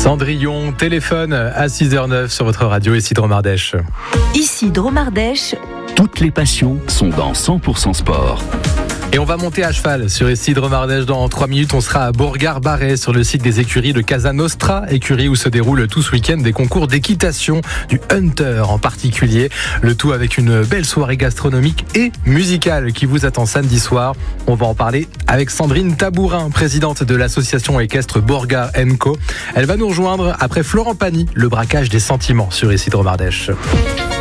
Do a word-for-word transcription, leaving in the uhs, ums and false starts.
Cendrillon, téléphone à six heures zéro neuf sur votre radio, ici Dromardèche. Ici Dromardèche. Toutes les passions sont dans cent pour cent sport. Et on va monter à cheval sur ici Dromardèche dans trois minutes. On sera à Bourgard-Barret sur le site des écuries de Casa Nostra, écurie où se déroulent tout ce week-end des concours d'équitation, du Hunter en particulier. Le tout avec une belle soirée gastronomique et musicale qui vous attend samedi soir. On va en parler avec Sandrine Tabourin, présidente de l'association équestre Bourgard and Co. Elle va nous rejoindre après Florent Pagny, le braquage des sentiments sur ici Dromardèche.